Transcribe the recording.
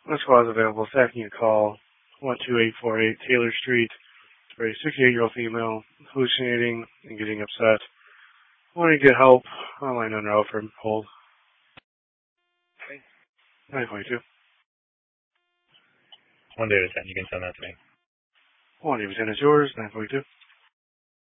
This squad is available. Staff can call 12848 Taylor Street for a 68-year-old female hallucinating and getting upset. Want to get help? Online under offer. Hold. Okay. 942. 1 David 10. You can send that to me. 1 David 10 is yours. 942.